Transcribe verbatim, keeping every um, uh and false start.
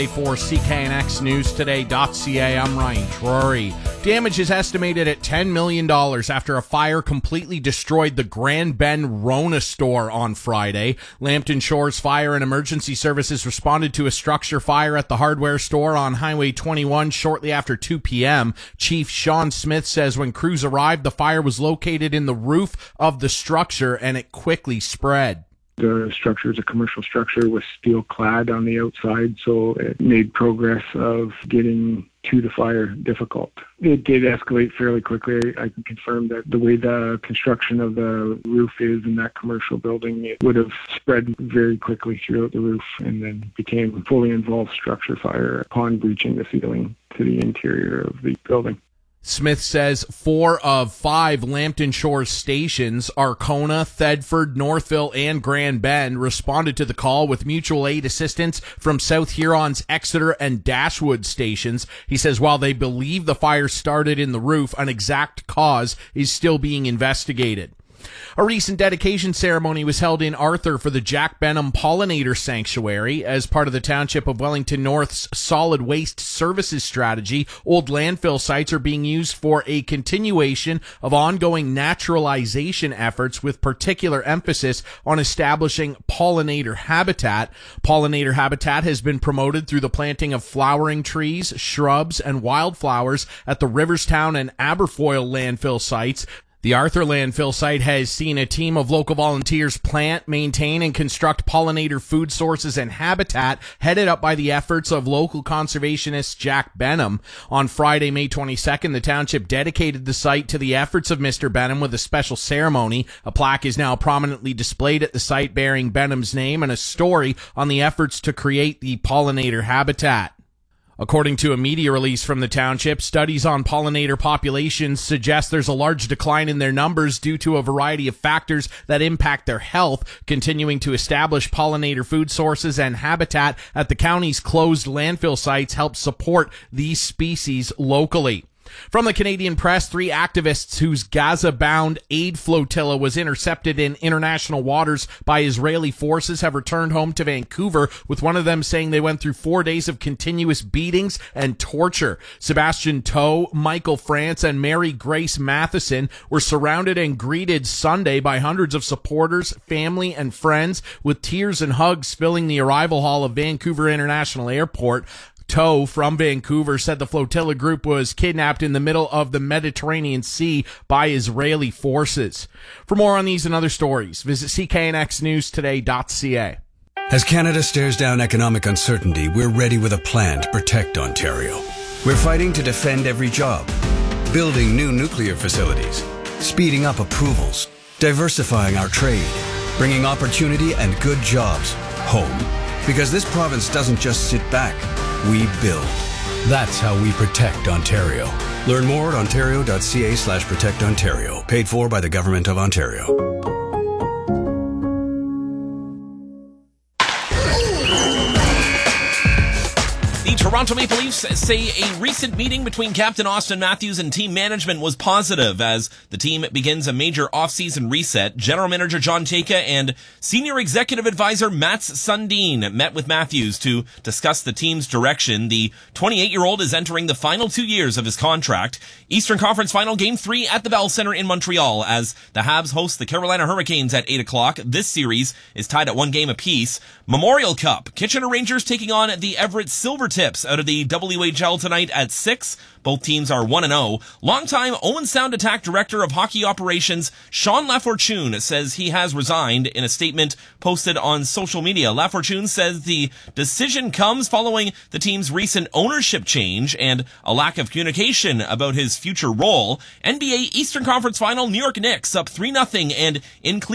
For C K N X News Today dot C A, I'm Ryan Drury. Damage is estimated at ten million dollars after a fire completely destroyed the Grand Bend Rona store on Friday. Lambton Shores Fire and Emergency Services responded to a structure fire at the hardware store on Highway twenty-one shortly after two p.m. Chief Sean Smith says when crews arrived, the fire was located in the roof of the structure and it quickly spread. The structure is a commercial structure with steel clad on the outside, so it made progress of getting to the fire difficult. It did escalate fairly quickly. I can confirm that the way the construction of the roof is in that commercial building, it would have spread very quickly throughout the roof and then became a fully involved structure fire upon breaching the ceiling to the interior of the building. Smith says four of five Lambton Shores stations, Arkona, Thedford, Northville, and Grand Bend, responded to the call with mutual aid assistance from South Huron's Exeter and Dashwood stations. He says while they believe the fire started in the roof, an exact cause is still being investigated. A recent dedication ceremony was held in Arthur for the Jack Benham Pollinator Sanctuary. As part of the Township of Wellington North's solid waste services strategy, old landfill sites are being used for a continuation of ongoing naturalization efforts with particular emphasis on establishing pollinator habitat. Pollinator habitat has been promoted through the planting of flowering trees, shrubs, and wildflowers at the Riverstown and Aberfoyle landfill sites. The Arthur landfill site has seen a team of local volunteers plant, maintain, and construct pollinator food sources and habitat, headed up by the efforts of local conservationist Jack Benham. On Friday, May twenty-second, the township dedicated the site to the efforts of Mister Benham with a special ceremony. A plaque is now prominently displayed at the site bearing Benham's name and a story on the efforts to create the pollinator habitat. According to a media release from the township, studies on pollinator populations suggest there's a large decline in their numbers due to a variety of factors that impact their health. Continuing to establish pollinator food sources and habitat at the county's closed landfill sites helps support these species locally. From the Canadian Press, three activists whose Gaza-bound aid flotilla was intercepted in international waters by Israeli forces have returned home to Vancouver, with one of them saying they went through four days of continuous beatings and torture. Sebastian Toe, Michael France, and Mary Grace Matheson were surrounded and greeted Sunday by hundreds of supporters, family, and friends, with tears and hugs filling the arrival hall of Vancouver International Airport. Toe from Vancouver said the flotilla group was kidnapped in the middle of the Mediterranean Sea by Israeli forces. For more on these and other stories, visit C K N X News Today dot C A. As Canada stares down economic uncertainty, we're ready with a plan to protect Ontario. We're fighting to defend every job, building new nuclear facilities, speeding up approvals, diversifying our trade, bringing opportunity and good jobs home. Because this province doesn't just sit back, we build. That's how we protect Ontario. Learn more at ontario dot c a slash protect ontario. Paid for by the Government of Ontario. The Toronto Maple Leafs say a recent meeting between Captain Austin Matthews and team management was positive as the team begins a major offseason reset. General Manager John Teka and Senior Executive Advisor Mats Sundin met with Matthews to discuss the team's direction. The twenty-eight-year-old is entering the final two years of his contract. Eastern Conference Final Game three at the Bell Centre in Montreal as the Habs host the Carolina Hurricanes at eight o'clock. This series is tied at one game apiece. Memorial Cup, Kitchener Rangers taking on the Everett Silvertips out of the W H L tonight at six. Both teams are one and oh. Longtime Owen Sound Attack Director of Hockey Operations, Sean Lafortune, says he has resigned in a statement posted on social media. Lafortune says the decision comes following the team's recent ownership change and a lack of communication about his future role. N B A Eastern Conference Final, New York Knicks up three nothing and in